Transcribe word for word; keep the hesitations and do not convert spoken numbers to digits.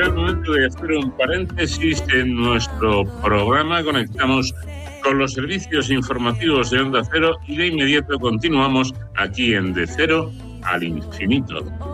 el momento de hacer un paréntesis en nuestro programa. Conectamos con los servicios informativos de Onda Cero y de inmediato continuamos aquí en De Cero al Infinito.